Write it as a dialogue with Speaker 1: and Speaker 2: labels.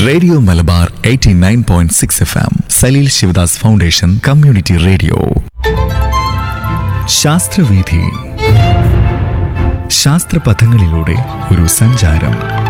Speaker 1: Radio Malabar 89.6 FM, Saleel Sivadas foundation community radio. ശാസ്ത്രവീഥി, ശാസ്ത്രപഥങ്ങളിലൂടെ ഒരു സഞ്ചാരം.